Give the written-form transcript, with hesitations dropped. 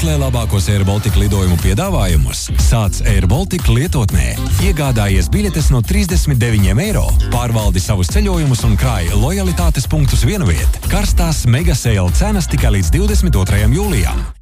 Meklē labākos Air Baltica lidojumu piedāvājumus. Sāc Air Baltica lietotnē. Iegādājies biļetes no 39 eiro. Pārvaldi savus ceļojumus un krāj lojalitātes punktus vienviet. Karstās mega sale cenas tikai līdz 22. jūlijam.